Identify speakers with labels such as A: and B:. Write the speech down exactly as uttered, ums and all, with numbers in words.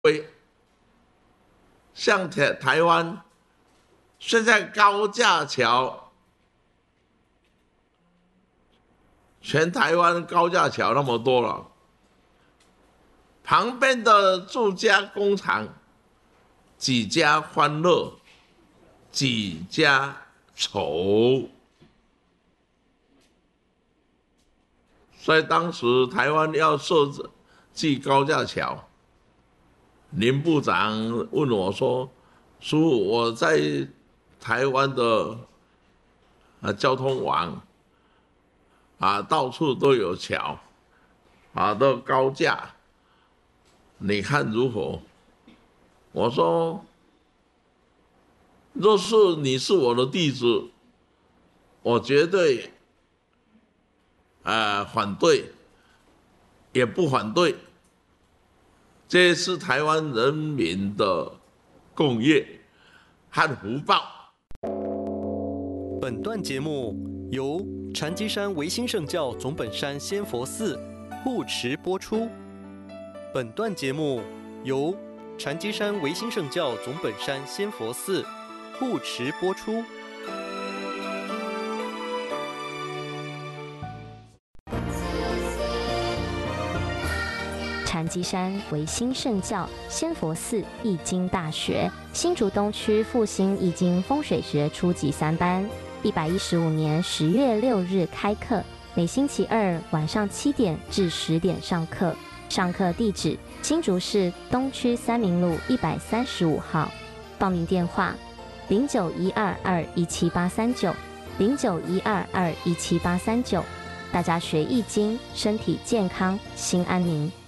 A: 为像台台湾现在高架桥，全台湾高架桥那么多了，旁边的住家工厂几家欢乐，几家愁。所以当时台湾要设计高架桥，林部长问我说：“叔父，我在台湾的啊交通网啊，到处都有桥，啊都高架，你看如何？”我说：“若是你是我的弟子，我绝对。”呃，反对，也不反对，这是台湾人民的共业和福报。
B: 本段节目由禅机山维新圣教总本山仙佛寺护持播出。本段节目由禅机山维新圣教总本山仙佛寺护持播出。
C: 禅机山维新圣教仙佛寺易经大学新竹东区复兴易经风水学初级三班，一百一十五年十月六日开课，每星期二晚上七点至十点上课。上课地址：新竹市东区三民路一百三十五号。报名电话：零九一二二一七八三九零九一二二一七八三九。大家学易经，身体健康，心安宁。